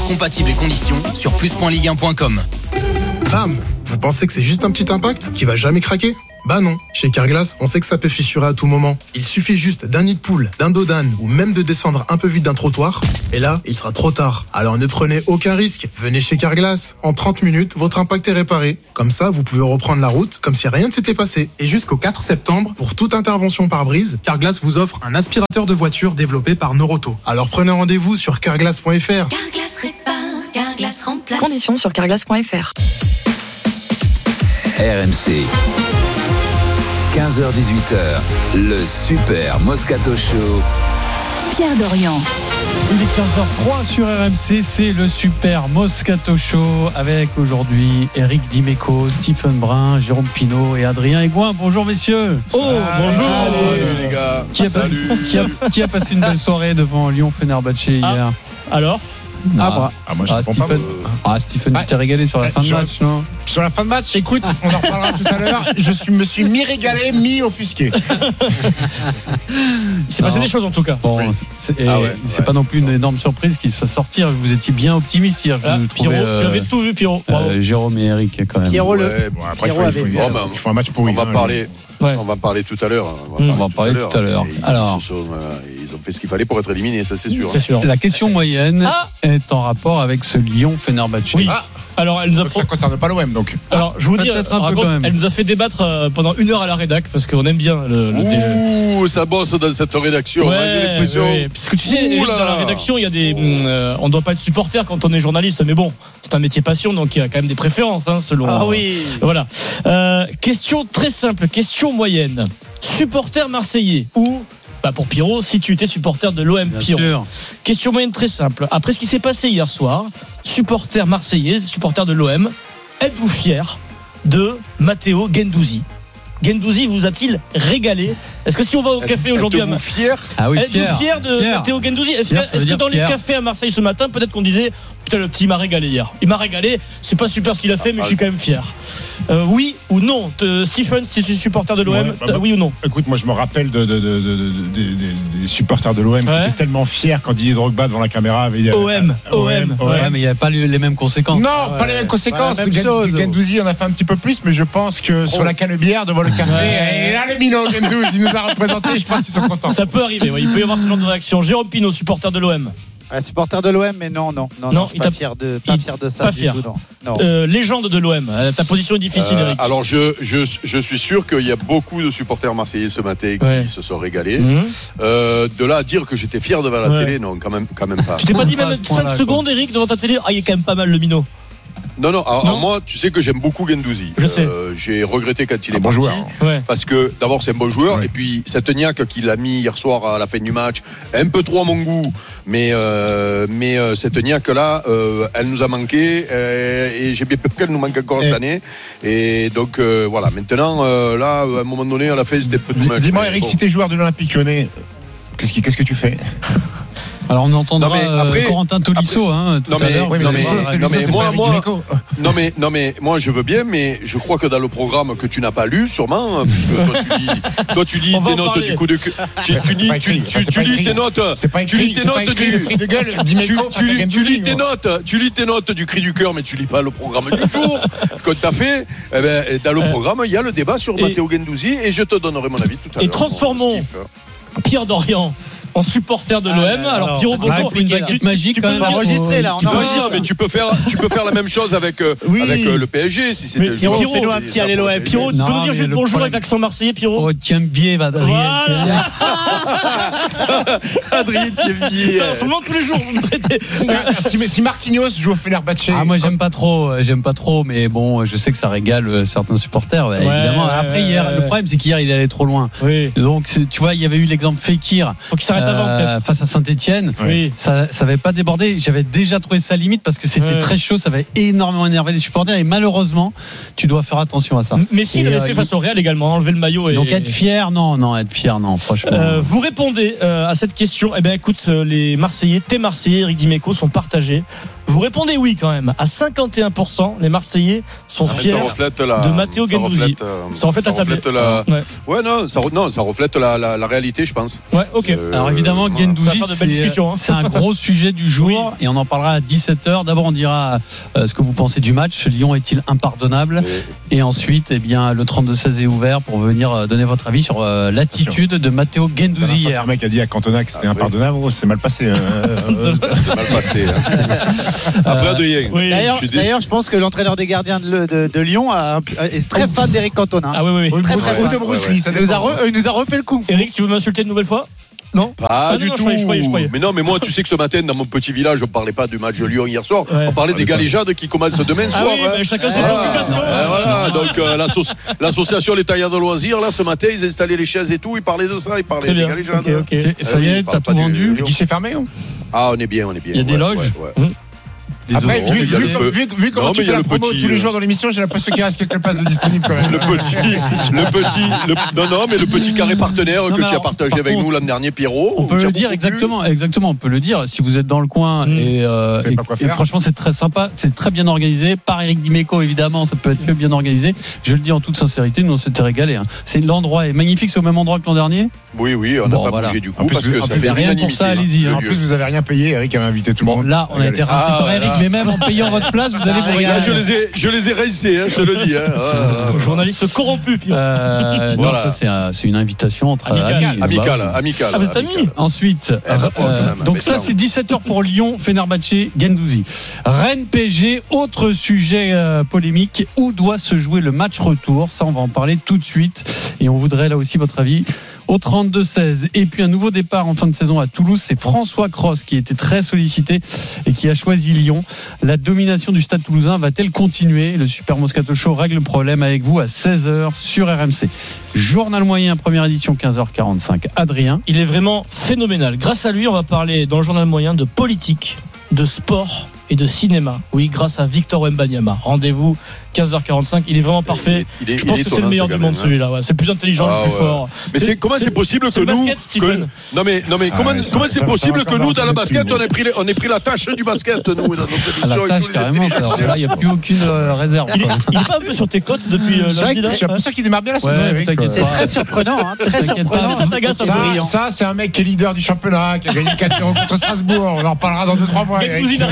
compatibles et conditions sur plus.ligue1.com. Bam! Vous pensez que c'est juste un petit impact qui va jamais craquer? Bah non, chez Carglass, on sait que ça peut fissurer à tout moment. Il suffit juste d'un nid de poule, d'un dos d'âne ou même de descendre un peu vite d'un trottoir. Et là, il sera trop tard. Alors ne prenez aucun risque. Venez chez Carglass. En 30 minutes, votre impact est réparé. Comme ça, vous pouvez reprendre la route comme si rien ne s'était passé. Et jusqu'au 4 septembre, pour toute intervention par brise, Carglass vous offre un aspirateur de voiture développé par Noroto. Alors prenez rendez-vous sur carglass.fr. Carglass répare, Carglass remplace. Conditions sur carglass.fr. RMC. 15h-18h, le Super Moscato Show. Pierre Dorian. Il est 15h03 sur RMC, c'est le Super Moscato Show avec aujourd'hui Eric Dimeco, Stephen Brun, Jérôme Pinault et Adrien Aigouin. Bonjour messieurs. Bonjour. Salut les gars. Qui a passé une belle soirée devant Lyon-Fenerbahçe hier? Alors Moi je comprends Stephen. Stephen, tu t'es régalé sur la fin de match, non? Sur la fin de match, écoute, on en reparlera tout à l'heure. Me suis mi-régalé, mi-offusqué. Il s'est passé des choses en tout cas. Bon, c'est pas non plus une énorme surprise qu'il se fasse sortir. Vous étiez bien optimiste hier. Pierrot, tu avais tout vu, Pierrot. Jérôme et Eric quand même. Pierrot, après, il faut un match pourri. On va parler tout à l'heure. On va parler tout à l'heure. Alors, ils ont fait ce qu'il fallait pour être éliminés, ça c'est sûr. C'est sûr. La question moyenne est en rapport avec ce Lyon-Fenerbahçe. Oui. Alors, elle nous a ça ne concerne pas l'OM donc. Alors, je vous dis, elle nous a fait débattre pendant 1 heure à la rédac parce qu'on aime bien ça bosse dans cette rédaction. J'ai l'impression. Parce que tu sais, Eric, dans la rédaction, il y a des. On ne doit pas être supporter quand on est journaliste, mais bon, c'est un métier passion, donc il y a quand même des préférences, selon. Ah oui. Voilà. Question très simple, question moyenne. Supporter marseillais ou. Pour Pierrot, si tu étais supporter de l'OM, Pierrot. Sûr. Question moyenne très simple. Après ce qui s'est passé hier soir, supporter marseillais, supporter de l'OM, êtes-vous fier de Matteo Guendouzi? Guendouzi vous a-t-il régalé? Est-ce que si on va au café aujourd'hui êtes-vous fier? Êtes-vous fier de Matteo Guendouzi? Est-ce que dans les cafés à Marseille ce matin, peut-être qu'on disait putain, le petit m'a régalé hier. Il m'a régalé, c'est pas super ce qu'il a fait, mais je suis quand même fier. Oui ou non? Stephen, si tu es supporter de l'OM, oui ou non? Écoute, moi je me rappelle des supporters de l'OM qui étaient tellement fiers quand Didier Drogba devant la caméra. OM. Mais il n'y a pas les mêmes conséquences. Non, pas les mêmes conséquences. Guendouzi en a fait un petit peu plus, mais je pense que sur la canebière devant le café, et là le minot Guendouzi, il nous a représenté, je pense qu'ils sont contents. Ça peut arriver, il peut y avoir ce genre de réaction. Jérôme Pinault, supporter de l'OM. Supporter de l'OM, mais non, je suis pas fier de ça. Pas fier. Non. Légende de l'OM. Ta position est difficile, Eric. Alors je suis sûr qu'il y a beaucoup de supporters marseillais ce matin qui se sont régalés. De là à dire que j'étais fier devant la télé, non, quand même pas. Tu t'es pas dit même 5 secondes, Eric, devant ta télé? Il est quand même pas mal le minot. Non. Alors moi, tu sais que j'aime beaucoup Guendouzi. Je sais. J'ai regretté quand il est parti. Joueur. Parce que d'abord, c'est un bon joueur. Et puis, cette niaque qu'il a mis hier soir à la fin du match, un peu trop à mon goût. Mais cette niaque-là, elle nous a manqué. Et j'ai bien peur qu'elle nous manque encore cette année. Et donc, voilà. Maintenant, là, à un moment donné, à la fin, c'était peu de match. Dis-moi, Eric, si t'es joueur de l'Olympique Lyonnais, qu'est-ce que tu fais? Alors on entendra Corentin Tolisso tout à l'heure. Moi je veux bien, mais je crois que dans le programme que tu n'as pas lu sûrement, puisque toi tu lis tes notes du coup de tu lis tes notes, tu lis tes notes du cri du cœur, mais tu lis pas le programme du jour que t'as fait. Dans le programme il y a le débat sur Matteo Guendouzi et je te donnerai mon avis tout à l'heure. Et transformons Pierre Dorian en supporter de l'OM. Alors Pierrot, bonjour. Une baguette magique. Tu peux enregistrer là. Mais tu peux faire la même chose avec le PSG si c'était. Pierrot, fais-nous un petit aller l'OM. Pierrot, tu peux nous dire juste bonjour avec l'accent marseillais, Pierrot? Oh, tiens bien, Adrien. Adrien Thievier. En ce moment, tous les jours, vous me traitez. Si Marquinhos joue au Fenerbahçe. Moi j'aime pas trop, mais bon, je sais que ça régale certains supporters, évidemment. Après hier, le problème c'est qu'hier il allait trop loin. Donc tu vois, il y avait eu l'exemple Fekir. Faut qu'il s'arrête avant, face à Saint-Etienne. Ça avait pas débordé. J'avais déjà trouvé ça limite parce que c'était très chaud, ça avait énormément énervé les supporters et malheureusement tu dois faire attention à ça. Mais s'il avait fait face au Real également, enlever le maillot. Donc être fier, non, franchement. Vous répondez à cette question. Eh bien écoute, les Marseillais, tes Marseillais, Eric Dimeco, sont partagés. Vous répondez oui quand même. À 51%, les Marseillais sont fiers de Matteo Guendouzi. Ça reflète la tablette. Ouais, non, ça reflète la réalité, je pense. Ouais, ok. Alors évidemment, Guendouzi, c'est un gros sujet du jour et on en parlera à 17h. D'abord, on dira ce que vous pensez du match. Lyon est-il impardonnable ? Et ensuite, eh bien, le 32-16 est ouvert pour venir donner votre avis sur l'attitude de Matteo Guendouzi hier. Un mec a dit à Cantona que c'était impardonnable. C'est mal passé. C'est mal passé. Après Adrien. Oui. D'ailleurs, je pense que l'entraîneur des gardiens de Lyon est très fan d'Éric Cantona. Ah oui. Très fan. Ou de Bruce Lee. Il nous a refait le coup. Eric, tu veux m'insulter une nouvelle fois ? Non, pas du tout. Je croyais. Mais non, mais moi, tu sais que ce matin, dans mon petit village, on parlait pas du match de Lyon hier soir. On parlait des galéjades qui commencent demain soir. Ah oui, chacun ses préoccupations. Voilà. Donc l'association Les Taillards de Loisirs, là, ce matin, ils installaient les chaises et tout. Ils parlaient de ça. Ils parlaient des galéjades. Okay. Ça y est, t'as tout vendu. Le guichet fermé. Ah, on est bien. Il y a des loges. Après, vu comment tu fais la promo tous les jours dans l'émission, j'ai l'impression qu'il reste quelques places de disponibles quand même. Le petit carré partenaire que tu as partagé avec nous l'an dernier, Pierrot. On peut le dire exactement. On peut le dire. Si vous êtes dans le coin et franchement, c'est très sympa, c'est très bien organisé. Par Eric Dimeco, évidemment, ça peut être que bien organisé. Je le dis en toute sincérité, nous on s'était régalé. L'endroit est magnifique, c'est au même endroit que l'an dernier. Oui, on n'a pas bougé du coup parce que ça fait rien pour ça. Allez-y. En plus, vous avez rien payé. Eric avait invité tout le monde. Là, on a été rincé par Eric. Mais même en payant votre place, vous allez vous régaler. Je les ai rincés, je te le dis. Journaliste corrompu. Non, ça c'est une invitation entre amicale. Ah, vous êtes amis. Ensuite, donc ça c'est 17h pour Lyon, Fenerbahçe, Guendouzi. Rennes PSG, autre sujet polémique. Où doit se jouer le match retour ? Ça, on va en parler tout de suite. Et on voudrait là aussi votre avis. Au 32-16. Et puis un nouveau départ en fin de saison à Toulouse, c'est François Cros qui était très sollicité et qui a choisi Lyon. La domination du Stade Toulousain va-t-elle continuer ? Le Super Moscato Show règle le problème avec vous à 16h sur RMC. Journal moyen, première édition, 15h45. Adrien. Il est vraiment phénoménal. Grâce à lui, on va parler dans le journal moyen de politique, de sport et de cinéma. Oui, grâce à Victor Wembanyama. Rendez-vous 15h45. Il est vraiment parfait. Je pense que c'est le meilleur du monde, celui-là. Ouais. C'est le plus intelligent, le plus fort. Mais comment c'est possible que nous, non mais comment c'est possible que nous dans la basket on ait pris la tâche du basket nous dans notre émission. La tâche carrément. Là, il n'y a plus aucune réserve. Il est pas un peu sur tes côtes depuis lundi. C'est pour ça qu'il démarre bien la saison. C'est très surprenant. Très surprenant. Ça t'agace un peu brillant. Ça, c'est un mec qui est leader du championnat, qui a gagné 4-0 contre Strasbourg. On en reparlera dans 2-3 mois.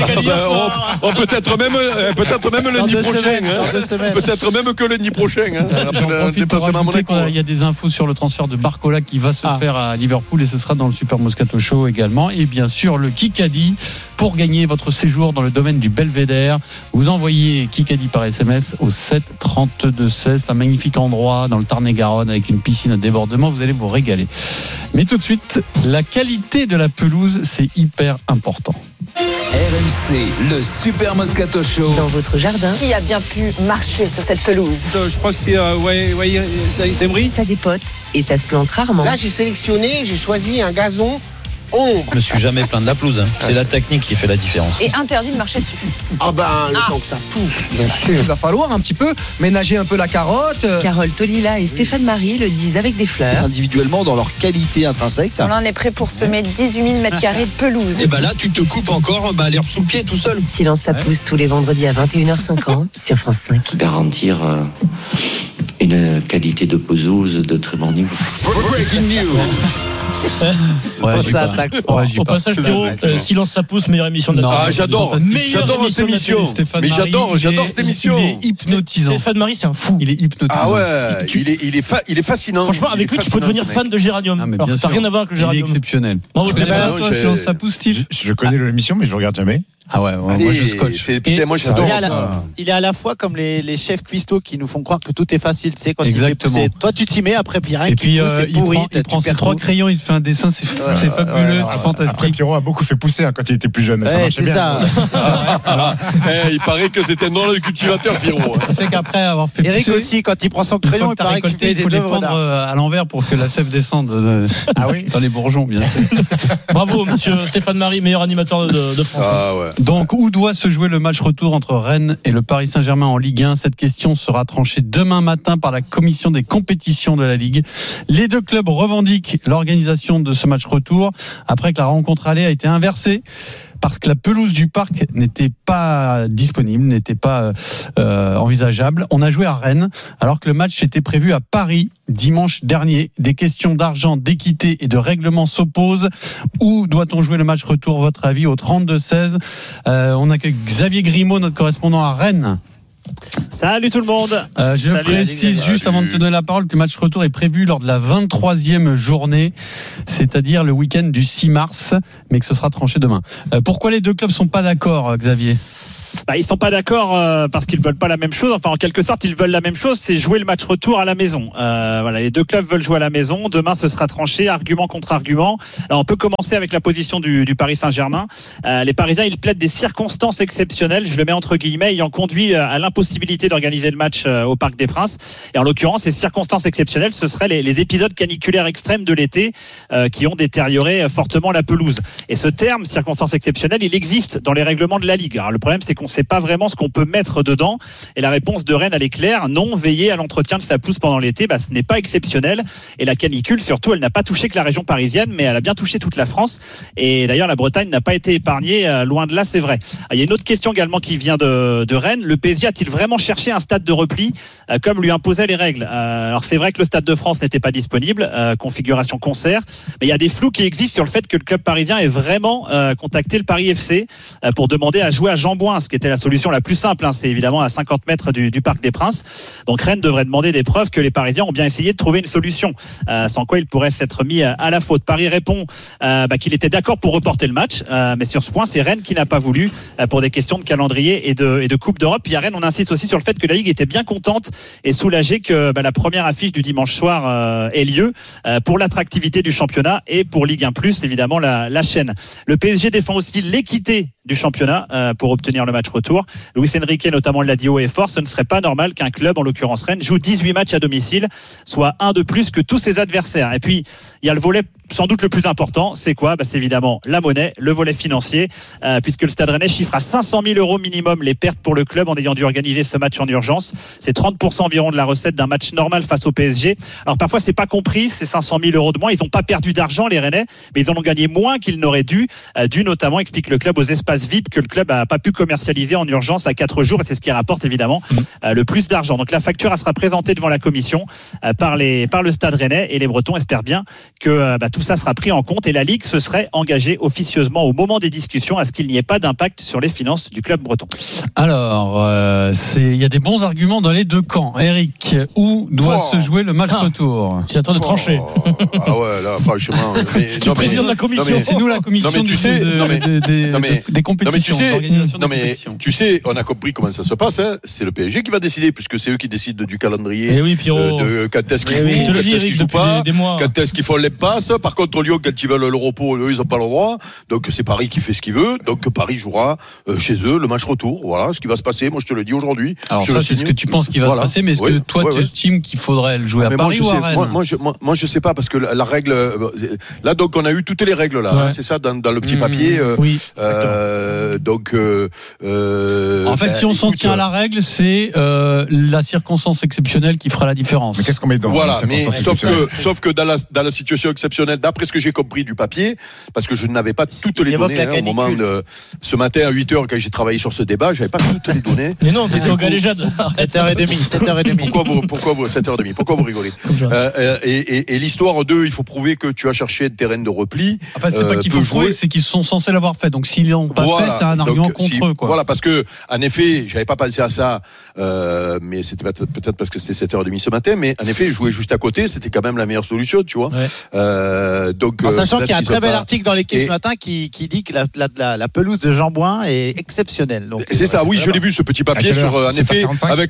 Peut-être même lundi prochain. Peut-être même que lundi prochain. J'en profite pour rajouter qu'il y a des infos sur le transfert de Barcola qui va se faire à Liverpool et ce sera dans le Super Moscato Show également. Et bien sûr, le Kikadi pour gagner votre séjour dans le domaine du Belvédère. Vous envoyez Kikadi par SMS au 7 32 16. C'est un magnifique endroit dans le Tarn-et-Garonne avec une piscine à débordement. Vous allez vous régaler. Mais tout de suite, la qualité de la pelouse, c'est hyper important. RMC, le Super Moscato Show. Dans votre jardin, qui a bien pu marcher sur cette pelouse ? Je crois que c'est Emery. Ça dépote et ça se plante rarement. Là, j'ai choisi un gazon ombre. Je me suis jamais plaint de la pelouse. C'est la technique qui fait la différence. Et interdit de marcher dessus. Le temps que ça pousse, bien sûr. Il va falloir un petit peu ménager un peu la carotte. Carole Tolila et Stéphane Marie le disent avec des fleurs. Individuellement, dans leur qualité intrinsèque. On en est prêt pour semer 18 000 mètres carrés de pelouse. Et là, tu te coupes encore l'herbe sous le pied tout seul. Silence, ça pousse tous les vendredis à 21h50 sur France 5. Garantir une qualité de pelouse de très bon niveau. Breaking news. Au passage, Pierrot, silence ça pousse, meilleure émission de la télé. J'adore cette émission. Mais j'adore cette émission. Il est hypnotisant. Stéphane Marie, c'est un fou. Il est hypnotisant. Ah ouais, il est fascinant. Franchement, avec lui, tu peux devenir fan de Géranium. Alors, t'as rien à voir avec le Géranium. Il est exceptionnel. Bravo, silence ça pousse, Steve. Je connais l'émission, mais je le regarde jamais. Ah ouais, moi je scotche. Moi j'adore ça. Il est à la fois comme les chefs cuistots qui nous font croire que tout est facile, tu sais, quand exactement. Il fait pousser. Toi tu t'y mets, après Pierre, et puis il prend ses 3 crayons, il te fait un dessin, c'est fabuleux, c'est fantastique. Après Pierrot a beaucoup fait pousser quand il était plus jeune, ça marchait bien. Ça. Il paraît que c'était un drôle de cultivateur, Pierrot. Tu sais qu'après avoir fait Eric aussi, quand il prend son crayon, il paraît qu'il fait des faut les prendre à l'envers pour que la sève descende dans les bourgeons, bien sûr. Bravo monsieur Stéphane Marie, meilleur animateur de France. Donc où doit se jouer le match retour entre Rennes et le Paris Saint-Germain en Ligue 1? Cette question sera tranchée demain matin par la commission des compétitions de la Ligue. Les deux clubs revendiquent l'organisation de ce match retour après que la rencontre aller a été inversée parce que la pelouse du parc n'était pas disponible, n'était pas envisageable. On a joué à Rennes alors que le match était prévu à Paris dimanche dernier. Des questions d'argent, d'équité et de règlement s'opposent. Où doit-on jouer le match retour, votre avis, au 32-16? On accueille Xavier Grimaud, notre correspondant à Rennes. Salut tout le monde. Je précise juste avant de te donner la parole que le match retour est prévu lors de la 23e journée, c'est-à-dire le week-end du 6 mars, mais que ce sera tranché demain. Pourquoi les deux clubs sont pas d'accord, Xavier ? Ils sont pas d'accord parce qu'ils veulent pas la même chose. Enfin, en quelque sorte, ils veulent la même chose, c'est jouer le match retour à la maison. Voilà, les deux clubs veulent jouer à la maison. Demain, ce sera tranché, argument contre argument. Alors, on peut commencer avec la position du Paris Saint-Germain. Les Parisiens, ils plaident des circonstances exceptionnelles. Je le mets entre guillemets, ayant conduit à l'impossibilité d'organiser le match au Parc des Princes. Et en l'occurrence, ces circonstances exceptionnelles, ce seraient les épisodes caniculaires extrêmes de l'été qui ont détérioré fortement la pelouse. Et ce terme, circonstances exceptionnelles, il existe dans les règlements de la Ligue. Alors, le problème, c'est qu'on ne sait pas vraiment ce qu'on peut mettre dedans. Et la réponse de Rennes, elle est claire. Non, veiller à l'entretien de sa pelouse pendant l'été, ce n'est pas exceptionnel. Et la canicule, surtout, elle n'a pas touché que la région parisienne, mais elle a bien touché toute la France. Et d'ailleurs, la Bretagne n'a pas été épargnée. Loin de là, c'est vrai. Il y a une autre question également qui vient de Rennes. Le PSG a-t-il vraiment cherché un stade de repli comme lui imposaient les règles? Alors, c'est vrai que le Stade de France n'était pas disponible, configuration concert. Mais il y a des flous qui existent sur le fait que le club parisien ait vraiment contacté le Paris FC pour demander à jouer à Jean-Bouin, ce qui était la solution la plus simple, c'est évidemment à 50 mètres du Parc des Princes. Donc Rennes devrait demander des preuves que les Parisiens ont bien essayé de trouver une solution, sans quoi il pourrait s'être mis à la faute. Paris répond qu'il était d'accord pour reporter le match, mais sur ce point, c'est Rennes qui n'a pas voulu pour des questions de calendrier et de Coupe d'Europe. Puis à Rennes, on insiste aussi sur le fait que la Ligue était bien contente et soulagée que la première affiche du dimanche soir ait lieu pour l'attractivité du championnat et pour Ligue 1+, évidemment la chaîne. Le PSG défend aussi l'équité du championnat pour obtenir le match retour. Luis Enrique notamment l'a dit haut et fort, ce ne serait pas normal qu'un club, en l'occurrence Rennes, joue 18 matchs à domicile, soit un de plus que tous ses adversaires. Et puis il y a le volet sans doute le plus important, c'est quoi? C'est évidemment la monnaie, le volet financier, puisque le Stade Rennais chiffre à 500 000 € minimum les pertes pour le club en ayant dû organiser ce match en urgence. C'est 30% environ de la recette d'un match normal face au PSG. Alors parfois c'est pas compris, ces 500 000 € de moins, ils n'ont pas perdu d'argent les Rennais, mais ils en ont gagné moins qu'ils n'auraient dû notamment, explique le club, aux espaces VIP que le club a pas pu commercialiser en urgence à 4 jours, et c'est ce qui rapporte évidemment le plus d'argent. Donc la facture elle sera présentée devant la commission par le Stade Rennais, et les Bretons espèrent bien que tout ça sera pris en compte, et la Ligue se serait engagée officieusement au moment des discussions à ce qu'il n'y ait pas d'impact sur les finances du club breton. Alors, il y a des bons arguments dans les deux camps. Eric, où doit se jouer le match retour? C'est à toi de trancher. Ah ouais, là, franchement. Tu es président de la commission. C'est nous la commission des compétitions. Tu sais, on a compris comment ça se passe. C'est le PSG qui va décider, puisque c'est eux qui décident du calendrier. Et oui, Pierrot. De quand est-ce qu'ils jouent, quand est-ce qu'ils jouent pas, quand est-ce qu'ils font les passes. Par contre, Lyon, quand ils veulent le repos, eux, ils n'ont pas le droit. Donc c'est Paris qui fait ce qu'il veut. Donc Paris jouera chez eux le match retour. Voilà ce qui va se passer. Moi, je te le dis aujourd'hui. Alors ça, c'est ce que tu penses qu'il va se passer, mais est-ce que toi, tu estimes qu'il faudrait le jouer à Paris ou à Rennes? Moi, je sais pas, parce que la règle. Là, donc, on a eu toutes les règles là. Ouais. C'est ça dans le petit papier. Oui. Donc. En fait, si on s'en tient à la règle, c'est la circonstance exceptionnelle qui fera la différence. Mais qu'est-ce qu'on met dedans? Voilà, mais sauf que dans la situation exceptionnelle, d'après ce que j'ai compris du papier, parce que je n'avais pas toutes les données au moment de ce matin à 8h quand j'ai travaillé sur ce débat, j'avais pas toutes les données. Mais non, t'étais au galéjade. 7h30. Pourquoi vous 7h30? Pourquoi vous rigolez? Et l'histoire d'eux, il faut prouver que tu as cherché un terrain de repli. Enfin, c'est pas qu'il faut prouver, c'est qu'ils sont censés l'avoir fait. Donc s'ils l'ont pas fait, c'est un argument contre eux, quoi. Voilà, parce que en effet, j'avais pas pensé à ça, mais c'était peut-être parce que c'était 7h30 ce matin, mais en effet, jouer juste à côté, c'était quand même la meilleure solution, tu vois. Ouais. Donc, en sachant qu'il y a un très bel article dans l'équipe ce matin qui dit que la pelouse de Jean-Bouin est exceptionnelle. Donc, c'est ça, oui, je l'ai vu ce petit papier sur, en effet, avec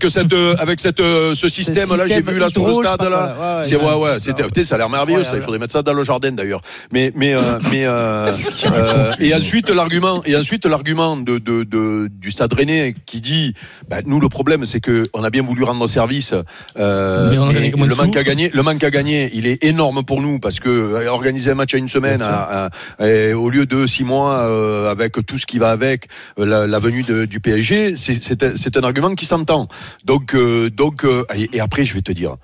ce système-là, j'ai vu là sur le stade là. C'était, ça a l'air merveilleux, ça. Il faudrait mettre ça dans le jardin d'ailleurs. Mais et ensuite l'argument du Stade Rennais qui dit, nous le problème c'est que on a bien voulu rendre service, mais le manque à gagner, il est énorme pour nous, parce que organiser un match à une semaine au lieu de 6 mois avec tout ce qui va avec la venue du PSG, c'est un argument qui s'entend. Donc et après je vais te dire,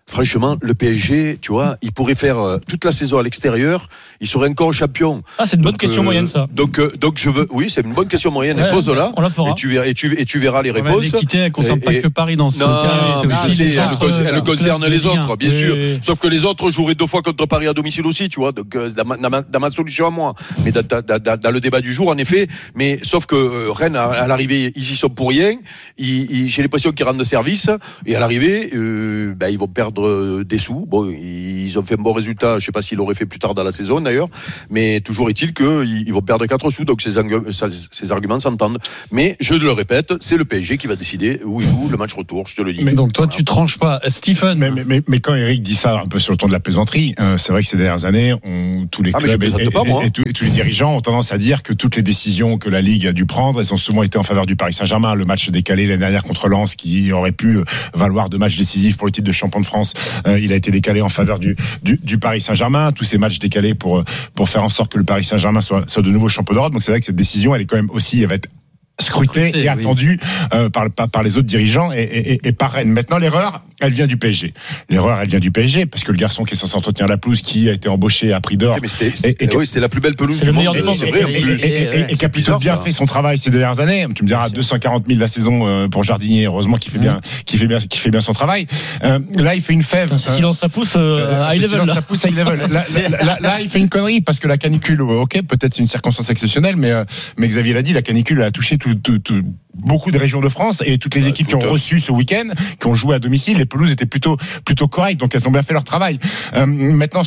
franchement, le PSG, tu vois, il pourrait faire toute la saison à l'extérieur, il serait encore champion. Ah, c'est une bonne question moyenne, ça. Donc je veux, oui, c'est une bonne question moyenne. Ouais, pose-là. on la fera. Et tu verras les réponses. L'équité, elle concerne pas que Paris dans ce cas. Elle concerne les autres, bien sûr. Sauf que les autres joueraient 2 fois contre Paris à domicile aussi, tu vois. Donc, dans ma solution à moi. Mais dans le débat du jour, en effet. Mais sauf que Rennes, à l'arrivée, ils y sont pour rien. J'ai l'impression qu'ils rendent service. Et à l'arrivée, ils vont perdre des sous. Bon, ils ont fait un bon résultat. Je sais pas s'ils l'auraient fait plus tard dans la saison, d'ailleurs. Mais toujours est-il qu'ils vont perdre 4 sous. Donc, ces arguments s'entendent. Mais, je le répète, c'est le PSG qui va décider où il joue le match retour. Je te le dis. Mais donc, toi, tu tranches pas. Stephen. Mais quand Eric dit ça un peu sur le ton de la plaisanterie, c'est vrai que ces dernières années, tous les clubs et tous les dirigeants ont tendance à dire que toutes les décisions que la Ligue a dû prendre, elles ont souvent été en faveur du Paris Saint-Germain. Le match décalé l'année dernière contre Lens, qui aurait pu valoir 2 matchs décisifs pour le titre de champion de France, il a été décalé en faveur du Paris Saint-Germain. Tous ces matchs décalés pour faire en sorte que le Paris Saint-Germain soit de nouveau champion d'Europe. Donc c'est vrai que cette décision, elle est quand même aussi, elle va être scruté et attendu par les autres dirigeants et par Rennes. Maintenant, l'erreur, elle vient du PSG. L'erreur, elle vient du PSG parce que le garçon qui est censé entretenir la pelouse, qui a été embauché à prix d'or, c'est la plus belle pelouse. C'est le meilleur du monde. Et qui a plutôt bien fait son travail ces dernières années. Tu me diras 240 000 la saison pour Jardinier. Heureusement qu'il fait bien son travail. Là, il fait une fève. Silence, ça pousse à high level. Ça pousse à high level. Là, il fait une connerie parce que la canicule, ok, peut-être c'est une circonstance exceptionnelle, mais Xavier l'a dit, la canicule a touché beaucoup de régions de France et toutes les équipes qui ont reçu ce week-end, qui ont joué à domicile, les pelouses étaient plutôt correctes, donc elles ont bien fait leur travail. Maintenant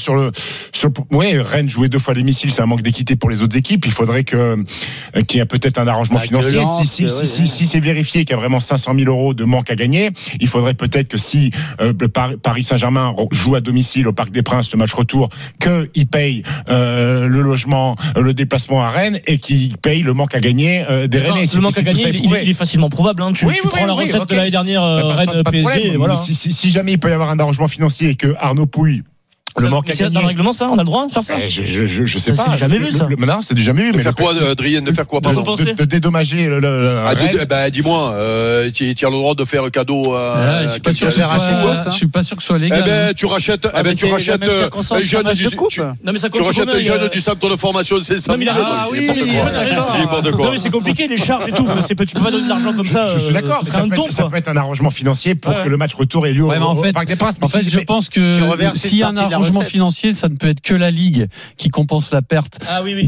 Rennes jouer 2 fois à domicile, c'est un manque d'équité pour les autres équipes. Il faudrait qu'il y ait peut-être un arrangement financier. Si c'est vérifié qu'il y a vraiment 500 000 euros de manque à gagner, il faudrait peut-être que si le Paris Saint-Germain joue à domicile au Parc des Princes le match retour, qu'il paye le logement, le déplacement à Rennes et qu'il paye le manque à gagner des Rennais. Le manque à gagner, il est facilement prouvable. Tu prends la recette de l'année dernière, Rennes PSG. Voilà. Si jamais il peut y avoir un arrangement financier et que Arnaud Pouille, le manque à gagner. Dans le règlement, ça, on a le droit de faire ça. Je sais pas. C'est du jamais vu, ça. Non, c'est du jamais vu. De faire quoi, Adrien? De faire quoi, pardon? De dédommager dis-moi, tu as le droit de faire cadeau à. Je suis pas sûr que ce soit légal. Tu rachètes un jeune du centre de formation, c'est ça. Non, mais il a raison. Non, mais c'est compliqué, les charges et tout. Tu peux pas donner de l'argent comme ça. Je suis d'accord, mais ça peut être un arrangement financier pour que le match retour ait lieu au Parc des Princes. En fait, je pense que s'il y a un arrangement financier, ça ne peut être que la Ligue qui compense la perte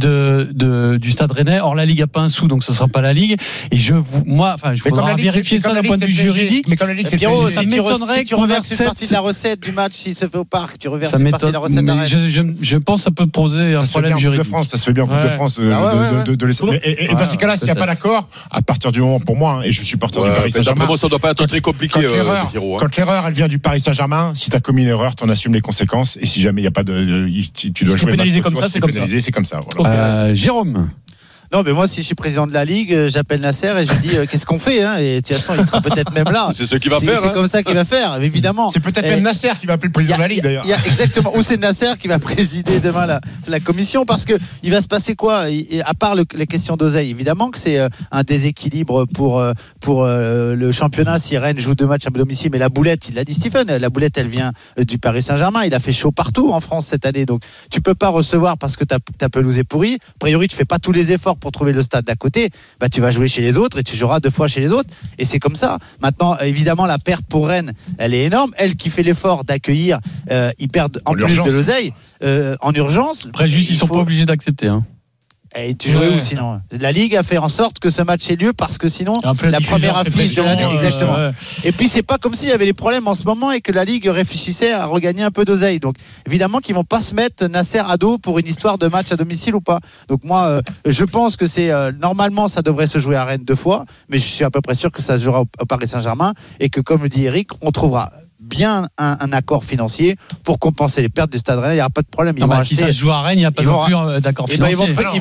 du Stade Rennais. Or, la Ligue a pas un sou, donc ce sera pas la Ligue. Et il faudra vérifier ça d'un point de vue juridique. Mais comme la Ligue, c'est Pierrot, ça m'étonnerait que tu reverses une partie de la recette du match s'il se fait au Parc. Tu reverses une partie de la recette à Rennes. Je pense que ça peut poser un problème juridique. Ça se fait bien en Coupe de France de laisser. Et dans ces cas-là, s'il n'y a pas d'accord, à partir du moment, pour moi, et je suis porteur du Paris Saint-Germain. Pour moi, ça doit pas être très compliqué. Quand l'erreur, elle vient du Paris Saint-Germain, si tu as commis une erreur, tu en assumes les conséquences. Et si jamais il n'y a pas tu dois jouer pénaliser comme ça, c'est comme ça. Jérôme. Non, mais moi, si je suis président de la Ligue, j'appelle Nasser et je lui dis qu'est-ce qu'on fait, hein. Et de toute façon, il sera peut-être même là. C'est ce qu'il va faire. C'est comme ça qu'il va faire, évidemment. C'est peut-être même Nasser qui va appeler le président de la Ligue, d'ailleurs. Exactement. Ou c'est Nasser qui va présider demain la commission, parce que il va se passer quoi, à part les questions d'oseille. Évidemment que c'est un déséquilibre pour le championnat si Rennes joue 2 matchs à domicile. Mais la boulette, il l'a dit Stephen, la boulette, elle vient du Paris Saint-Germain. Il a fait chaud partout en France cette année, donc tu peux pas recevoir parce que ta pelouse est pourrie. A priori, tu fais pas tous les efforts pour trouver le stade d'à côté, tu vas jouer chez les autres et tu joueras 2 fois chez les autres, et c'est comme ça. Maintenant, évidemment, la perte pour Rennes, elle est énorme. Elle qui fait l'effort d'accueillir, ils perdent en plus de l'oseille en urgence. Après, juste, ils sont pas obligés d'accepter. Et tu jouais où sinon? La Ligue a fait en sorte que ce match ait lieu parce que sinon la première affiche de l'année, exactement. Et puis c'est pas comme s'il y avait des problèmes en ce moment et que la Ligue réfléchissait à regagner un peu d'oseille. Donc évidemment qu'ils vont pas se mettre Nasser à dos pour une histoire de match à domicile ou pas. Donc moi je pense que c'est normalement ça devrait se jouer à Rennes 2 fois, mais je suis à peu près sûr que ça se jouera au Paris Saint-Germain et que, comme le dit Eric, on trouvera bien un accord financier pour compenser les pertes du Stade Rennais. Il n'y aura pas de problème. Si ça se joue à Rennes, il n'y a pas non plus d'accord financier.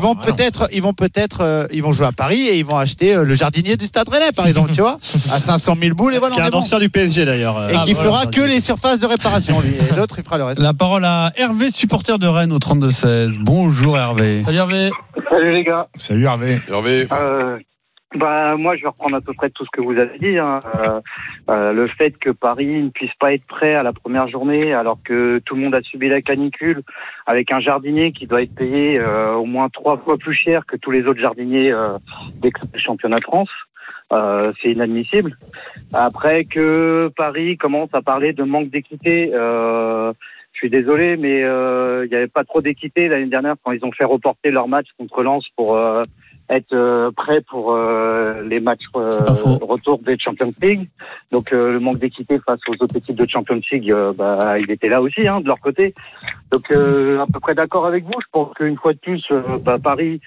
Ils vont jouer à Paris et ils vont acheter le jardinier du Stade Rennais, par exemple, tu vois, à 500 000 boules, et voilà. Qui est un ancien du PSG d'ailleurs. Et qui fera que les surfaces de réparation, lui. Et l'autre, il fera le reste. La parole à Hervé, supporter de Rennes au 32-16. Bonjour Hervé. Salut Hervé. Salut les gars. Salut Hervé. Moi, je vais reprendre à peu près tout ce que vous avez dit. Le fait que Paris ne puisse pas être prêt à la première journée, alors que tout le monde a subi la canicule, avec un jardinier qui doit être payé au moins 3 fois plus cher que tous les autres jardiniers des clubs du championnat de France. C'est inadmissible. Après que Paris commence à parler de manque d'équité, je suis désolé, mais il n'y avait pas trop d'équité l'année dernière quand ils ont fait reporter leur match contre Lens pour être prêt pour les matchs retour des Champions League. Donc le manque d'équité face aux autres équipes de Champions League, il était là aussi de leur côté. Donc à peu près d'accord avec vous. Je pense qu'une fois de plus, Paris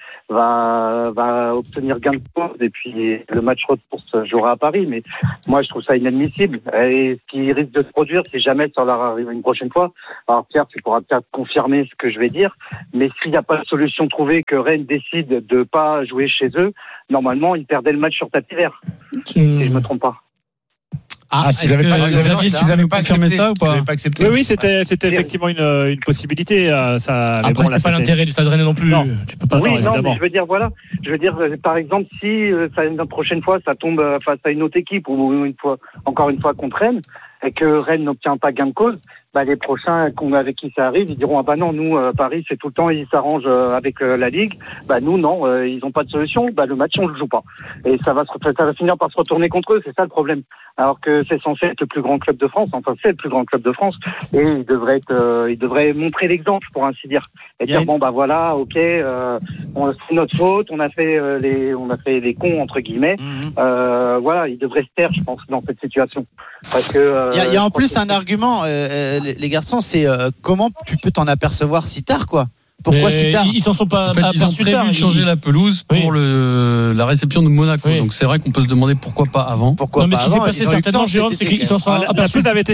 va obtenir gain de cause et puis le match retour se jouera à Paris. Mais moi, je trouve ça inadmissible. Et ce qui risque de se produire, si jamais ça leur arrive une prochaine fois, alors Pierre, tu pourras peut-être confirmer ce que je vais dire, mais s'il n'y a pas de solution trouvée, que Rennes décide de pas jouer chez eux, normalement, ils perdaient le match sur tapis vert. Si je me trompe pas. S'ils n'avaient pas confirmé ça ou pas? Oui, c'était effectivement une possibilité. Ça. Après, c'était pas l'intérêt du Stade Rennais non plus. Non. Tu peux pas faire, évidemment. Mais je veux dire, par exemple, si la prochaine fois ça tombe face à une autre équipe ou encore une fois contre Rennes et que Rennes n'obtient pas gain de cause, les prochains avec qui ça arrive, ils diront non, nous Paris c'est tout le temps ils s'arrangent avec la Ligue. Nous non, ils n'ont pas de solution. Le match on le joue pas et ça va finir par se retourner contre eux. C'est ça le problème. Alors que c'est censé être le plus grand club de France. Enfin c'est le plus grand club de France et il devrait montrer l'exemple pour ainsi dire et dire voilà, ok, c'est notre faute. On a fait les cons entre guillemets. Voilà, ils devraient se taire, je pense, dans cette situation parce que il y a en plus un argument. Les garçons, c'est comment tu peux t'en apercevoir si tard, quoi? Pourquoi si tard? Ils s'en sont pas aperçus tard. Ils ont prévu de changer la pelouse pour la réception de Monaco. Donc c'est vrai qu'on peut se demander pourquoi pas avant. Pourquoi mais pas ce qui s'est passé certainement, Jérôme, c'est qu'ils s'en sont aperçus. La pelouse avait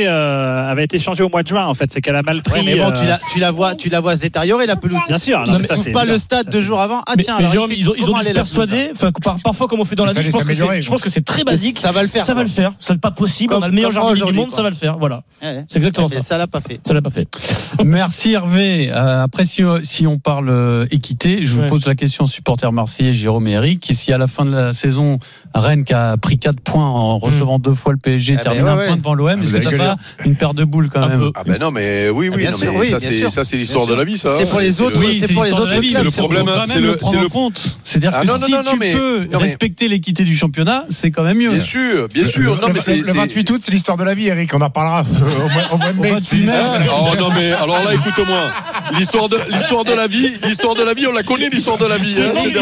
été changée au mois de juin. En fait, c'est qu'elle a mal pris. Mais bon, tu la vois se détériorer la pelouse. Bien sûr. Tu n'ouvres pas le stade 2 jours avant. Mais Jérôme, ils ont dû se persuader. Parfois, comme on fait dans la vie, je pense que c'est très basique. Ça va le faire. Ça va le faire. C'est pas possible. On a le meilleur jardinier du monde, ça va le faire. Voilà. C'est exactement ça. Ça l'a pas fait. Ça l'a pas fait. Merci Hervé. Après, si on parle équité, je vous pose la question supporters marseillais Jérôme et Eric, et si à la fin de la saison Rennes qui a pris 4 points en recevant 2 fois le PSG termine un point devant l'OM, est-ce que t'as pas une paire de boules quand même? Non mais oui, ça c'est l'histoire de la vie, ça. C'est pour les autres, c'est pour les autres clubs. Le problème, c'est le compte. C'est-à-dire que si tu peux respecter l'équité du championnat, c'est quand même mieux. Bien sûr. Le 28 août, c'est l'histoire de la vie, Eric. On en parlera au mois de mai. Oh non mais alors là, écoute-moi, l'histoire de la vie, on la connaît, l'histoire de la vie.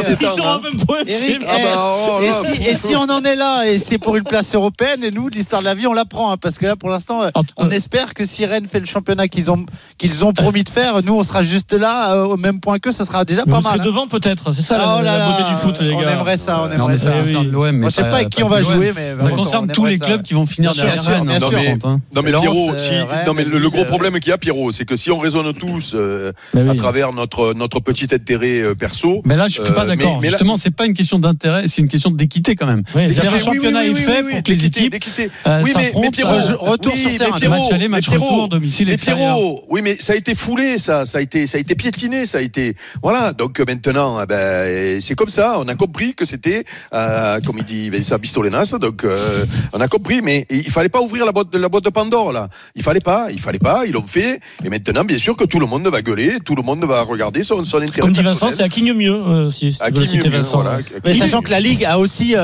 Eric, et si on en est là et c'est pour une place européenne, et nous l'histoire de la vie on la prend, parce que là pour l'instant on espère que si Rennes fait le championnat qu'ils ont promis de faire, nous on sera juste là au même point qu'eux, ça sera déjà pas mal. Devant peut-être, c'est ça la beauté du foot, les gars. On aimerait ça. Je sais pas avec qui on va jouer, mais ça concerne tous les clubs qui vont finir derrière Rennes. Non mais Pierrot, le gros problème qu'il y a, Pierrot, c'est que si on raisonne tous à travers notre petit intérêt perso. Mais là, je suis pas d'accord. Justement, c'est pas une question d'intérêt, c'est une question d'équité quand même. Le championnat est fait pour que les équipes s'affrontent. Retour sur terrain. Match aller, match retour, domicile extérieur. Oui, mais ça a été foulé, ça a été piétiné, ça a été. Voilà. Donc maintenant, c'est comme ça. On a compris que c'était, comme il dit Vincent Bistolenas. Donc on a compris, mais il fallait pas ouvrir la boîte de Pandore là. Il fallait pas. Ils l'ont fait. Et maintenant, bien sûr que tout le monde va gueuler, tout le monde va regarder son intérêt. Comme dit Vincent, c'est à qui mieux, si tu veux citer Vincent. Voilà. Mais sachant que la Ligue a aussi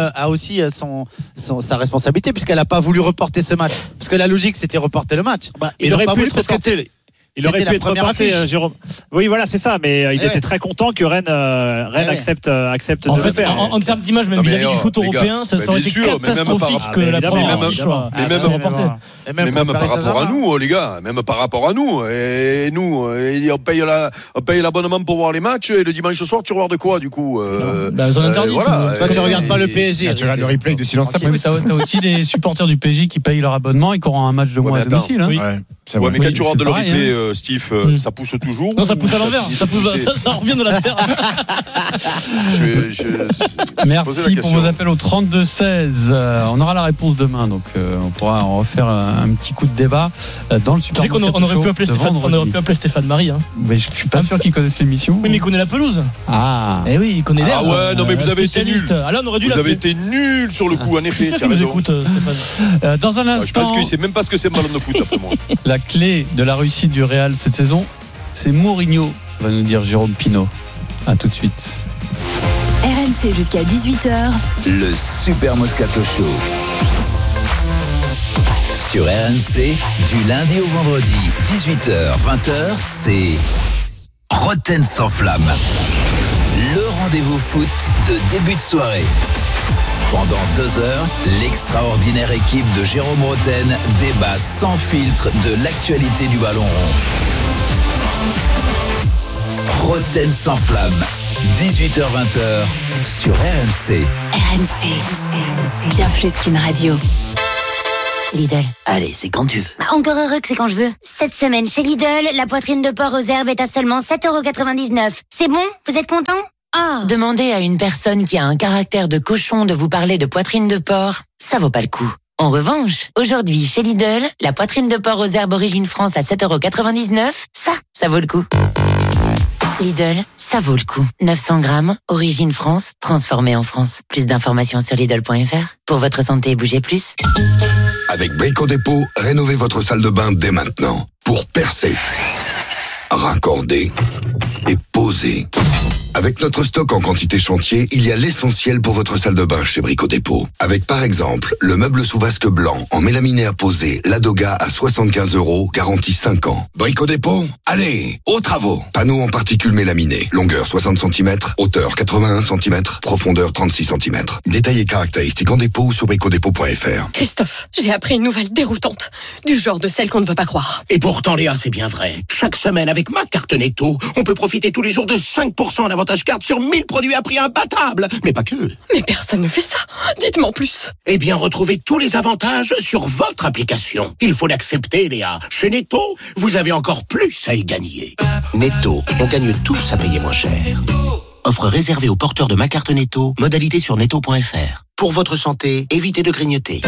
sa responsabilité, puisqu'elle n'a pas voulu reporter ce match. Parce que la logique, c'était reporter le match. Il aurait pu être reporté. Il aurait pu être reporté, Jérôme. Oui, voilà, c'est ça. Mais il était très content que Rennes accepte de le faire. En termes d'image, même vis-à-vis du foot européen, ça aurait été catastrophique que la première soit reportée. Mais même par rapport à nous, les gars, même par rapport à nous. Et nous, on paye l'abonnement pour voir les matchs. Et le dimanche soir, tu regardes quoi, du coup? Ils ont interdit. Toi, tu regardes pas le PSG. Tu regardes le replay de silence. T'as aussi des supporters du PSG qui payent leur abonnement et qui auront un match de moins à domicile. Ouais, mais quand tu regardes le replay Steve, ça pousse toujours? Non, ça pousse à l'envers. Ça revient de la terre. Merci pour vos appels au 32-16. On aura la réponse demain, donc on pourra en refaire un petit coup de débat dans le Super Moscato Show. On aurait pu appeler Stéphane Marie. Hein. Mais je suis pas sûr qu'il connaisse l'émission. Oui, mais il connaît la pelouse. Ah. Eh oui, il connaît l'air. Ah ouais, non mais vous avez été nul. Alors on aurait dû vous avez été nul sur le coup, en effet. Je suis sûr qu'il nous écoute, Stéphane. Dans un instant. Je pense qu'il sait même pas ce que c'est un ballon de foot après moi. La clé de la réussite du Real cette saison, c'est Mourinho, va nous dire Jérôme Pinault. À tout de suite. RMC jusqu'à 18h. Le Super Moscato Show. Sur RMC, du lundi au vendredi, 18h, 20h, c'est Roten sans flamme. Le rendez-vous foot de début de soirée. Pendant 2 heures, l'extraordinaire équipe de Jérôme Roten débat sans filtre de l'actualité du ballon rond. Roten sans flamme, 18h-20h sur RMC. RMC, bien plus qu'une radio. Lidl. Allez, c'est quand tu veux. Encore heureux que c'est quand je veux. Cette semaine chez Lidl, la poitrine de porc aux herbes est à seulement 7,99 €. C'est bon? Vous êtes content? Ah. Demandez à une personne qui a un caractère de cochon de vous parler de poitrine de porc, ça vaut pas le coup. En revanche, aujourd'hui chez Lidl, la poitrine de porc aux herbes Origine France à 7,99 €, ça vaut le coup. Lidl, ça vaut le coup. 900 grammes, Origine France, transformée en France. Plus d'informations sur Lidl.fr. Pour votre santé, bougez plus. Avec Brico Dépôt, rénovez votre salle de bain dès maintenant. Pour percer, raccorder et poser. Avec notre stock en quantité chantier, il y a l'essentiel pour votre salle de bain chez Brico Dépôt. Avec par exemple, le meuble sous vasque blanc en mélaminé à poser, Ladoga à 75 €, garantie 5 ans. Brico Dépôt, allez, aux travaux. Panneau en particules mélaminées, longueur 60 cm, hauteur 81 cm, profondeur 36 cm. Détails et caractéristiques en dépôt ou sur bricodépôt.fr. Christophe, j'ai appris une nouvelle déroutante, du genre de celle qu'on ne veut pas croire. Et pourtant Léa, c'est bien vrai. Chaque semaine avec ma carte Netto, on peut profiter tous les jours de 5% en avantage carte sur 1000 produits à prix imbattable. Mais pas que. Mais personne ne fait ça. Dites-moi en plus. Eh bien, retrouvez tous les avantages sur votre application. Il faut l'accepter, Léa. Chez Netto, vous avez encore plus à y gagner. Netto, on gagne tous à payer moins cher. Offre réservée aux porteurs de ma carte Netto. Modalité sur netto.fr. Pour votre santé, évitez de grignoter.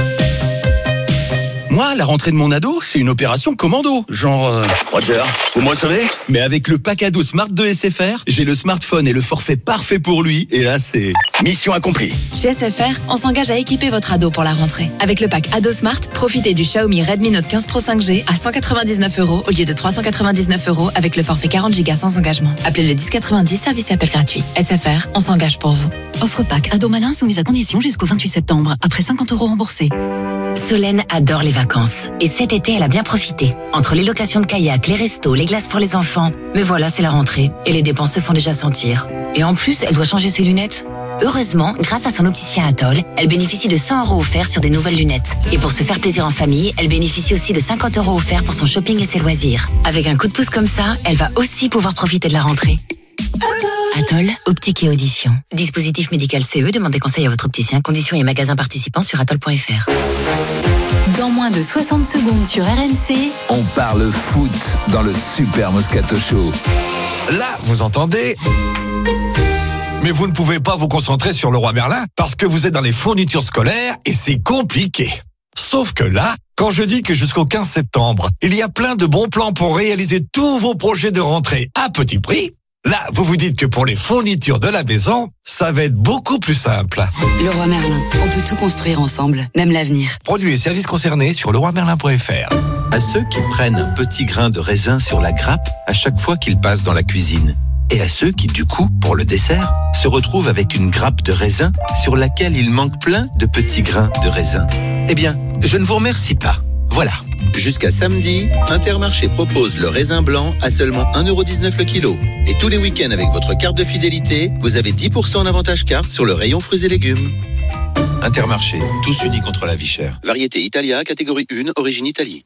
Moi, la rentrée de mon ado, c'est une opération commando. Genre... Roger, vous me recevez? Mais avec le pack ado Smart de SFR, j'ai le smartphone et le forfait parfait pour lui. Et là, c'est... Mission accomplie. Chez SFR, on s'engage à équiper votre ado pour la rentrée. Avec le pack Ado Smart, profitez du Xiaomi Redmi Note 15 Pro 5G à 199 € au lieu de 399 € avec le forfait 40 Go sans engagement. Appelez le 1090, service et appel gratuit. SFR, on s'engage pour vous. Offre pack Ado Malin soumise à condition jusqu'au 28 septembre, après 50 € remboursés. Solène adore les vacances. Et cet été, elle a bien profité. Entre les locations de kayak, les restos, les glaces pour les enfants. Mais voilà, c'est la rentrée. Et les dépenses se font déjà sentir. Et en plus, elle doit changer ses lunettes. Heureusement, grâce à son opticien Atoll, elle bénéficie de 100 € offerts sur des nouvelles lunettes. Et pour se faire plaisir en famille, elle bénéficie aussi de 50 € offerts pour son shopping et ses loisirs. Avec un coup de pouce comme ça, elle va aussi pouvoir profiter de la rentrée. Atoll, optique et audition. Dispositif médical CE, demandez conseil à votre opticien. Conditions et magasins participants sur atoll.fr. Dans moins de 60 secondes sur RMC, On parle foot dans le Super Moscato Show. Là, vous entendez? Mais vous ne pouvez pas vous concentrer sur Leroy Merlin parce que vous êtes dans les fournitures scolaires et c'est compliqué. Sauf que là, quand je dis que jusqu'au 15 septembre, il y a plein de bons plans pour réaliser tous vos projets de rentrée à petit prix, là, vous vous dites que pour les fournitures de la maison, ça va être beaucoup plus simple. Leroy Merlin, on peut tout construire ensemble, même l'avenir. Produits et services concernés sur leroymerlin.fr. À ceux qui prennent un petit grain de raisin sur la grappe à chaque fois qu'ils passent dans la cuisine. Et à ceux qui, du coup, pour le dessert, se retrouvent avec une grappe de raisin sur laquelle il manque plein de petits grains de raisin. Eh bien, je ne vous remercie pas. Voilà. Jusqu'à samedi, Intermarché propose le raisin blanc à seulement 1,19 € le kilo. Et tous les week-ends avec votre carte de fidélité, vous avez 10% en avantage carte sur le rayon fruits et légumes. Intermarché, tous unis contre la vie chère. Variété Italia, catégorie 1, origine Italie.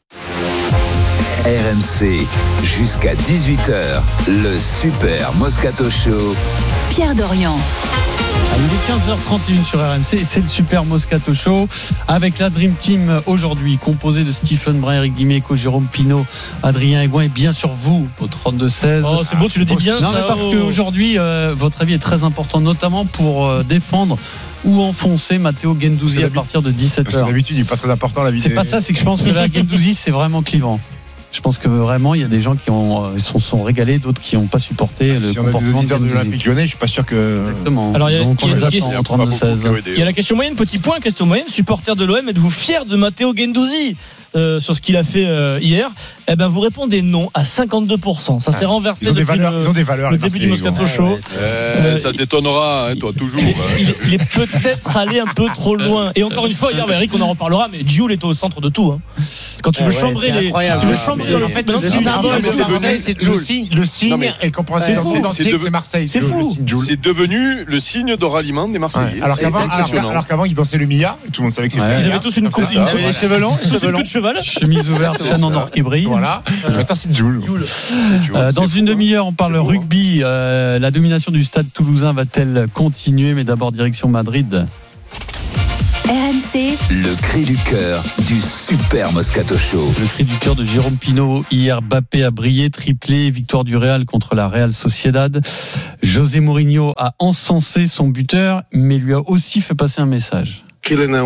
RMC, jusqu'à 18h, le Super Moscato Show. Pierre Dorian. Il est 15h31 sur RMC, c'est le Super Moscato Show avec la Dream Team aujourd'hui composée de Stephen Brun, Eric Dimeco, Jérôme Pinault, Adrien Aigouin et bien sûr vous au 32-16. Oh, c'est beau, tu le dis bien. Non, ça, mais parce qu'aujourd'hui, votre avis est très important, notamment pour défendre ou enfoncer Matteo Guendouzi à partir de 17h. Parce que d'habitude, il n'est pas très important la vidéo. C'est pas ça, c'est que je pense que là, Guendouzi, c'est vraiment clivant. Je pense que vraiment, il y a des gens qui sont régalés, d'autres qui n'ont pas supporté le comportement. Si on a des auditeurs de l'Olympique Lyonnais, je suis pas sûr que. Exactement. Alors, donc on les attend en 32-16. Il y a la question moyenne, petit point, question moyenne. Supporter de l'OM, êtes-vous fier de Matteo Guendouzi sur ce qu'il a fait hier? Eh ben, vous répondez non à 52%. Ça s'est renversé depuis ils ont des valeurs, le début du Moscato Show. Ça t'étonnera, hein, toi, toujours. Il est peut-être allé un peu trop loin. Et encore une fois, hier, Eric, on en reparlera, mais Jules est au centre de tout. Hein. Quand tu veux chambrer les. Tu veux chambrer en fait, le signe est compréhensible dans le monde entier, c'est Marseille. C'est fou. C'est devenu le signe de ralliement des Marseillais. Alors qu'avant, ils dansaient le Mia, tout le monde savait que c'était. Ils avaient tous une coupe. Ils avaient les cheveux longs. De cheval. Chemise ouverte, chaîne en or qui brille. Voilà. Maintenant, c'est Jules. Dans une demi-heure, on parle rugby. La domination du Stade Toulousain va-t-elle continuer? Mais d'abord, direction Madrid. RMC. Le cri du cœur du Super Moscato Show. Le cri du cœur de Jérôme Pinault. Hier, Mbappé a brillé, triplé, victoire du Real contre la Real Sociedad. José Mourinho a encensé son buteur, mais lui a aussi fait passer un message. Kylian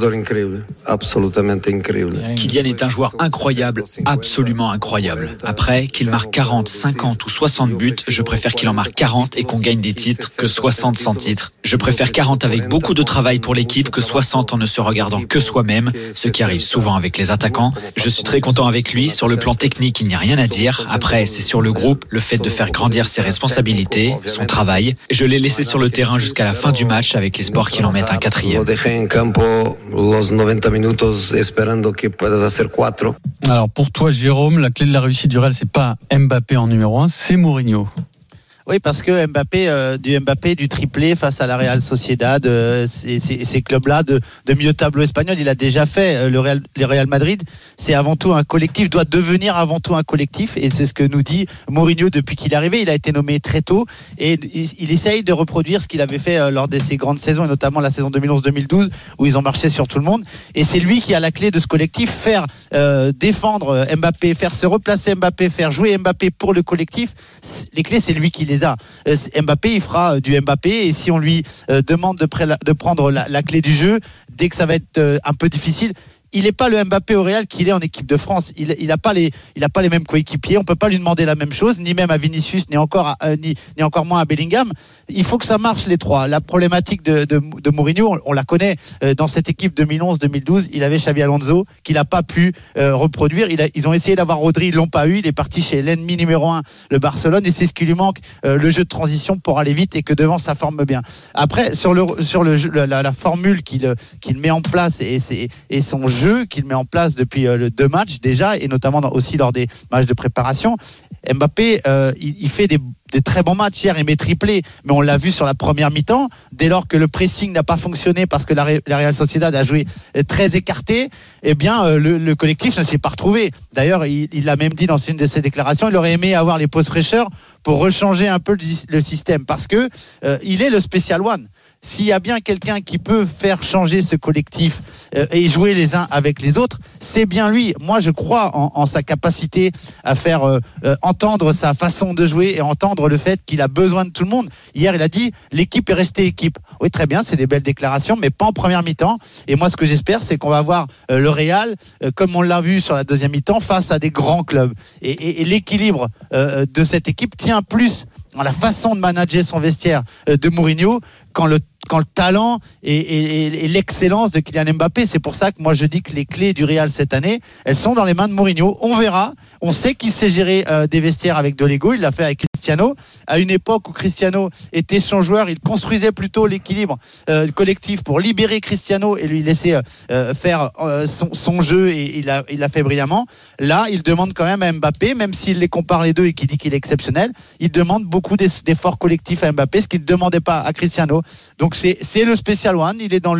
est un joueur incroyable, absolument incroyable. Après, qu'il marque 40, 50 ou 60 buts, je préfère qu'il en marque 40 et qu'on gagne des titres que 60 sans titre. Je préfère 40 avec beaucoup de travail pour l'équipe que 60 en ne se regardant que soi-même, ce qui arrive souvent avec les attaquants. Je suis très content avec lui. Sur le plan technique, il n'y a rien à dire. Après, c'est sur le groupe, le fait de faire grandir ses responsabilités, son travail. Je l'ai laissé sur le terrain jusqu'à la fin du match avec l'espoir qu'il en mette un quatrième. Alors pour toi Jérôme, la clé de la réussite du Real, c'est pas Mbappé en numéro 1, c'est Mourinho. Oui, parce que Mbappé du triplé face à la Real Sociedad, ces clubs-là de milieu de tableau espagnol, il a déjà fait. Le Real Madrid, c'est avant tout un collectif, doit devenir avant tout un collectif, et c'est ce que nous dit Mourinho depuis qu'il est arrivé. Il a été nommé très tôt, et il essaye de reproduire ce qu'il avait fait lors de ses grandes saisons, et notamment la saison 2011-2012, où ils ont marché sur tout le monde. Et c'est lui qui a la clé de ce collectif, faire défendre Mbappé, faire se replacer Mbappé, faire jouer Mbappé pour le collectif. Les clés, c'est lui qui les a. Mbappé, il fera du Mbappé, et si on lui demande de prendre la clé du jeu dès que ça va être un peu difficile, il n'est pas le Mbappé au Real qu'il est en équipe de France. Il n'a pas les mêmes coéquipiers. On ne peut pas lui demander la même chose, ni même à Vinicius, ni encore moins à Bellingham. Il faut que ça marche les trois. La problématique de Mourinho, on la connaît. Dans cette équipe 2011-2012, il avait Xabi Alonso qu'il n'a pas pu reproduire. Ils ont essayé d'avoir Rodri, ils l'ont pas eu. Il est parti chez l'ennemi numéro 1, le Barcelone, et c'est ce qui lui manque, le jeu de transition pour aller vite et que devant ça forme bien. Après, sur la formule qu'il met en place et son jeu qu'il met en place depuis le 2 matchs déjà, et notamment aussi lors des matchs de préparation, Mbappé, il fait des très bons matchs. Hier, il met triplé, mais on l'a vu sur la première mi-temps, dès lors que le pressing n'a pas fonctionné parce que la Real Sociedad a joué très écarté, eh bien le collectif ne s'est pas retrouvé. D'ailleurs, il l'a même dit dans une de ses déclarations, il aurait aimé avoir les pauses fraîcheurs pour rechanger un peu le système, parce que il est le Special One. S'il y a bien quelqu'un qui peut faire changer ce collectif et jouer les uns avec les autres, c'est bien lui. Moi, je crois en sa capacité à faire entendre sa façon de jouer et entendre le fait qu'il a besoin de tout le monde. Hier, il a dit « l'équipe est restée équipe ». Oui, très bien, c'est des belles déclarations, mais pas en première mi-temps. Et moi, ce que j'espère, c'est qu'on va voir le Real, comme on l'a vu sur la deuxième mi-temps, face à des grands clubs. Et l'équilibre de cette équipe tient plus dans la façon de manager son vestiaire de Mourinho quand le talent et l'excellence de Kylian Mbappé. C'est pour ça que moi je dis que les clés du Real cette année, elles sont dans les mains de Mourinho. On verra. On sait qu'il sait gérer des vestiaires avec de l'ego. Il l'a fait avec Cristiano. À une époque où Cristiano était son joueur, il construisait plutôt l'équilibre collectif pour libérer Cristiano et lui laisser faire son jeu, et il l'a fait brillamment. Là, il demande quand même à Mbappé, même s'il les compare les deux et qu'il dit qu'il est exceptionnel, il demande beaucoup d'efforts collectifs à Mbappé, ce qu'il ne demandait pas à Cristiano. Donc c'est le Special One, il est dans le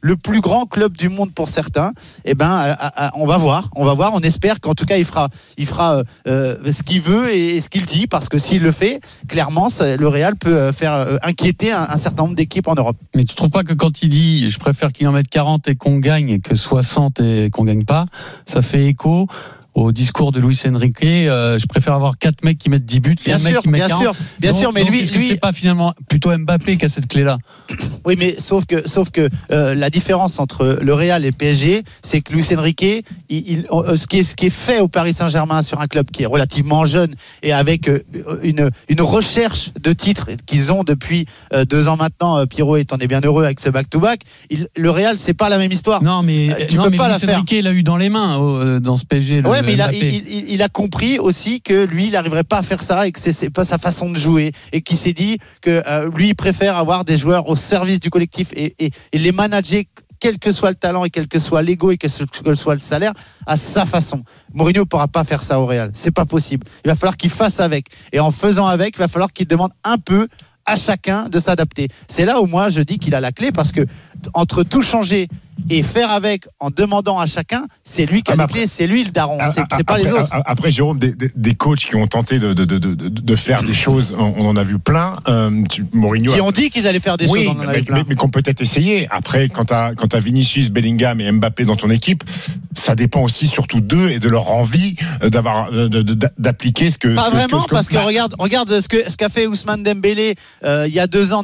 le plus grand club du monde pour certains. Eh ben, on va voir. On espère qu'en tout cas, il fera ce qu'il veut et ce qu'il dit, parce que s'il le fait, clairement, le Real peut faire inquiéter un certain nombre d'équipes en Europe. Mais tu trouves pas que quand il dit je préfère qu'il en mette 40 et qu'on gagne que 60 et qu'on gagne pas, ça fait écho au discours de Luis Enrique, je préfère avoir 4 mecs qui mettent 10 buts et un mec qui met 40. Bien sûr, mais lui, c'est pas finalement plutôt Mbappé qui a cette clé-là. Oui, mais sauf que la différence entre le Real et le PSG, c'est que Luis Enrique, ce qui est fait au Paris Saint-Germain sur un club qui est relativement jeune et avec une recherche de titres qu'ils ont depuis 2 ans maintenant, Pierrot étant bien heureux avec ce back-to-back, le Real, c'est pas la même histoire. Non, mais peux pas la faire. Luis Enrique l'a eu dans les mains dans ce PSG. Ouais, mais il a compris aussi que lui, il n'arriverait pas à faire ça et que c'est pas sa façon de jouer, et qu'il s'est dit que lui, il préfère avoir des joueurs au service du collectif et les manager, quel que soit le talent et quel que soit l'ego et quel que soit le salaire, à sa façon. Mourinho ne pourra pas faire ça au Real, c'est pas possible. Il va falloir qu'il fasse avec, et en faisant avec, il va falloir qu'il demande un peu à chacun de s'adapter. C'est là où moi je dis qu'il a la clé, parce que entre tout changer et faire avec en demandant à chacun, c'est lui qui a la clé, c'est lui le daron, c'est pas les autres. Après, Jérôme, des coachs qui ont tenté de faire des choses, on en a vu plein. Mourinho qui ont dit qu'ils allaient faire des choses, on en a vu plein. Mais qu'on peut-être essayé. Après, quand t'as Vinicius, Bellingham et Mbappé dans ton équipe, ça dépend aussi surtout d'eux et de leur envie d'appliquer ce que. Pas vraiment, parce que regarde ce qu'a fait Ousmane Dembélé il y a 2 ans